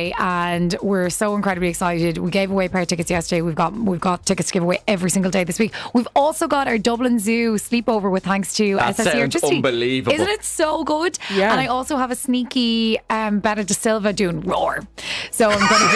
yesterday, and we're so incredibly excited. We gave away a pair of tickets yesterday. We've got tickets to give away every single day this week. We've also got our Dublin Zoo sleepover with thanks to that SSE sounds Electricity. unbelievable. Isn't it so good? Yeah. And I also have a sneaky Betta De Silva doing Roar. So I'm going to